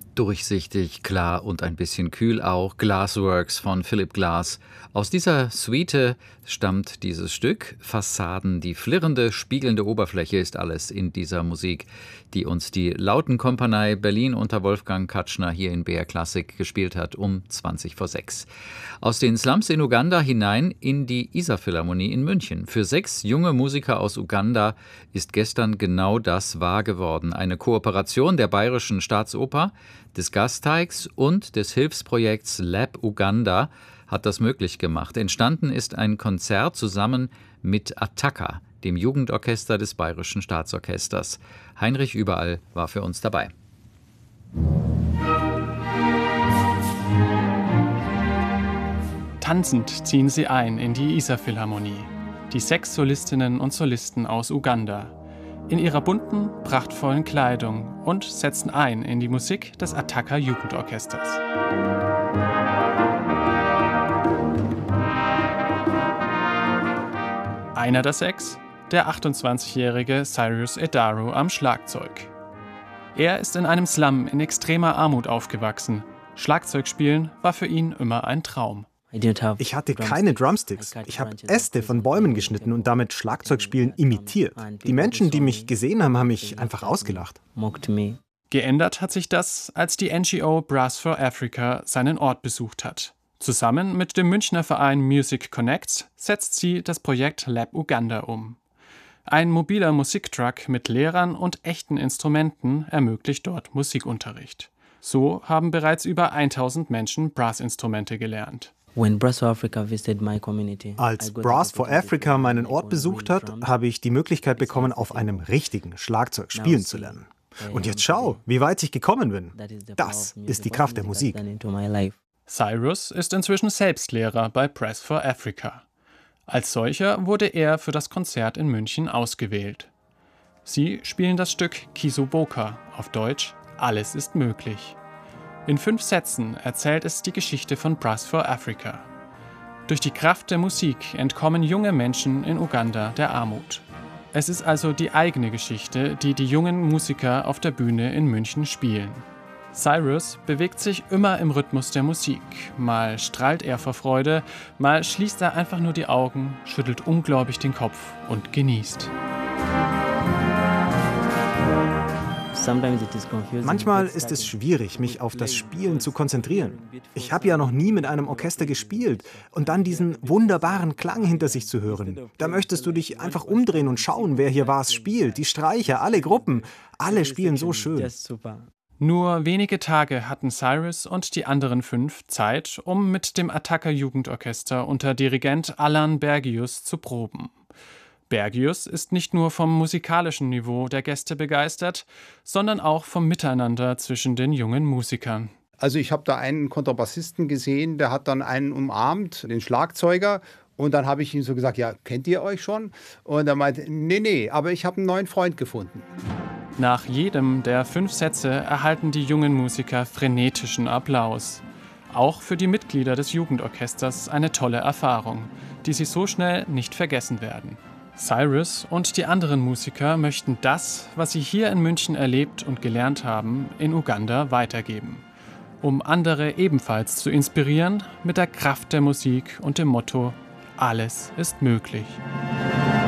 Durchsichtig, klar und ein bisschen kühl auch. Glassworks von Philip Glass. Aus dieser Suite stammt dieses Stück. Fassaden, die flirrende, spiegelnde Oberfläche ist alles in dieser Musik, die uns die Lautenkompanie Berlin unter Wolfgang Katschner hier in BR Classic gespielt hat um 6:20. Aus den Slums in Uganda hinein in die Isar-Philharmonie in München. Für 6 junge Musiker aus Uganda ist gestern genau das wahr geworden. Eine Kooperation der Bayerischen Staatsoper, des Gasteigs und des Hilfsprojekts Lab Uganda hat das möglich gemacht. Entstanden ist ein Konzert zusammen mit Attacca, dem Jugendorchester des Bayerischen Staatsorchesters. Heinrich Überall war für uns dabei. Tanzend ziehen sie ein in die Isar-Philharmonie. Die 6 Solistinnen und Solisten aus Uganda. In ihrer bunten, prachtvollen Kleidung und setzen ein in die Musik des Attacca Jugendorchesters. Einer der 6, der 28-jährige Cyrus Edaru am Schlagzeug. Er ist in einem Slum in extremer Armut aufgewachsen. Schlagzeugspielen war für ihn immer ein Traum. Ich hatte keine Drumsticks. Ich habe Äste von Bäumen geschnitten und damit Schlagzeugspielen imitiert. Die Menschen, die mich gesehen haben, haben mich einfach ausgelacht. Geändert hat sich das, als die NGO Brass for Africa seinen Ort besucht hat. Zusammen mit dem Münchner Verein Music Connects setzt sie das Projekt Lab Uganda um. Ein mobiler Musiktruck mit Lehrern und echten Instrumenten ermöglicht dort Musikunterricht. So haben bereits über 1000 Menschen Brassinstrumente gelernt. Als Brass for Africa meinen Ort besucht hat, habe ich die Möglichkeit bekommen, auf einem richtigen Schlagzeug spielen zu lernen. Und jetzt schau, wie weit ich gekommen bin. Das ist die Kraft der Musik. Cyrus ist inzwischen Selbstlehrer bei Brass for Africa. Als solcher wurde er für das Konzert in München ausgewählt. Sie spielen das Stück Kisoboka, auf Deutsch Alles ist möglich. In 5 Sätzen erzählt es die Geschichte von Brass for Africa. Durch die Kraft der Musik entkommen junge Menschen in Uganda der Armut. Es ist also die eigene Geschichte, die die jungen Musiker auf der Bühne in München spielen. Cyrus bewegt sich immer im Rhythmus der Musik. Mal strahlt er vor Freude, mal schließt er einfach nur die Augen, schüttelt ungläubig den Kopf und genießt. Manchmal ist es schwierig, mich auf das Spielen zu konzentrieren. Ich habe ja noch nie mit einem Orchester gespielt und dann diesen wunderbaren Klang hinter sich zu hören. Da möchtest du dich einfach umdrehen und schauen, wer hier was spielt. Die Streicher, alle Gruppen, alle spielen so schön. Nur wenige Tage hatten Cyrus und die anderen 5 Zeit, um mit dem Attacca Jugendorchester unter Dirigent Alan Bergius zu proben. Bergius ist nicht nur vom musikalischen Niveau der Gäste begeistert, sondern auch vom Miteinander zwischen den jungen Musikern. Also ich habe da einen Kontrabassisten gesehen, der hat dann einen umarmt, den Schlagzeuger. Und dann habe ich ihm so gesagt, ja, kennt ihr euch schon? Und er meinte, nee, aber ich habe einen neuen Freund gefunden. Nach jedem der 5 Sätze erhalten die jungen Musiker frenetischen Applaus. Auch für die Mitglieder des Jugendorchesters eine tolle Erfahrung, die sie so schnell nicht vergessen werden. Cyrus und die anderen Musiker möchten das, was sie hier in München erlebt und gelernt haben, in Uganda weitergeben. Um andere ebenfalls zu inspirieren mit der Kraft der Musik und dem Motto: Alles ist möglich.